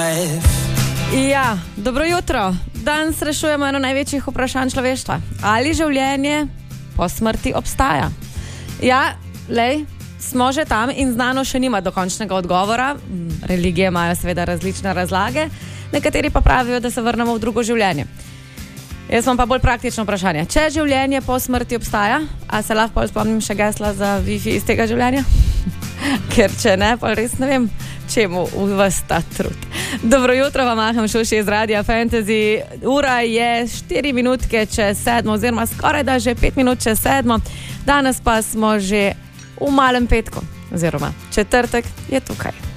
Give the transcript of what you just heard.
Ja, dobro jutro. Danes rešujemo eno največjih vprašanj človeštva. Ali življenje po smrti obstaja? Ja, smo že tam in znano še nima dokončnega odgovora. Religije imajo seveda različne razlage, nekateri pa pravijo, da se vrnemo v drugo življenje. Jaz imam pa bolj praktično vprašanje. Če življenje po smrti obstaja, a se lahko spomnim še gesla za Wi-Fi iz tega življenja? Ker če ne, pa res ne vem, čemu vas ta trud. Dobro jutro, vam Maham Šuši iz Radia Fantasy. Ura je 4 minutke čez 7, oziroma skoraj da že 5 minut čez 7. Danes pa smo že v malem petku, oziroma četrtek je tukaj.